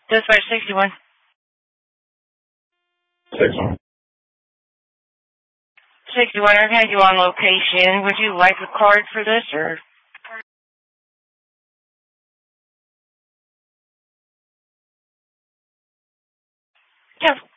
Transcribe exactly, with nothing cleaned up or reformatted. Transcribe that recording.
Dispatch sixty-one. sixty-one. sixty-one, I've had you on location. Would you like a card for this, or? Yeah.